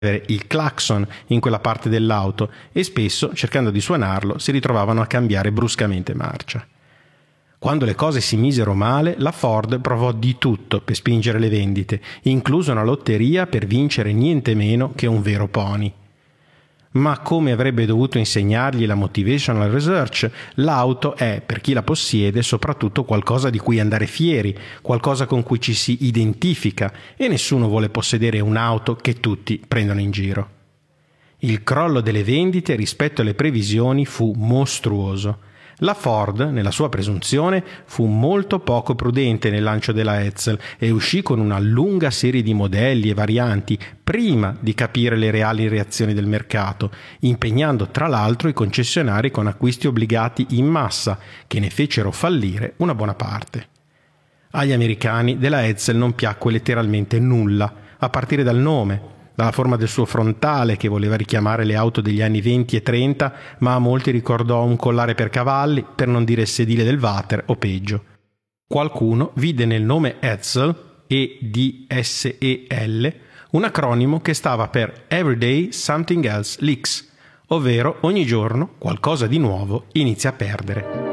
il clacson in quella parte dell'auto e spesso, cercando di suonarlo, si ritrovavano a cambiare bruscamente marcia. Quando le cose si misero male, la Ford provò di tutto per spingere le vendite, incluso una lotteria per vincere niente meno che un vero pony. Ma come avrebbe dovuto insegnargli la motivational research, l'auto è, per chi la possiede, soprattutto qualcosa di cui andare fieri, qualcosa con cui ci si identifica, e nessuno vuole possedere un'auto che tutti prendono in giro. Il crollo delle vendite rispetto alle previsioni fu mostruoso. La Ford, nella sua presunzione, fu molto poco prudente nel lancio della Edsel e uscì con una lunga serie di modelli e varianti prima di capire le reali reazioni del mercato, impegnando tra l'altro i concessionari con acquisti obbligati in massa, che ne fecero fallire una buona parte. Agli americani della Edsel non piacque letteralmente nulla, a partire dal nome, dalla forma del suo frontale che voleva richiamare le auto degli anni 20 e 30, ma a molti ricordò un collare per cavalli, per non dire il sedile del water o peggio. Qualcuno vide nel nome Edsel, EDSEL, un acronimo che stava per Everyday Something Else Leaks, ovvero ogni giorno qualcosa di nuovo inizia a perdere.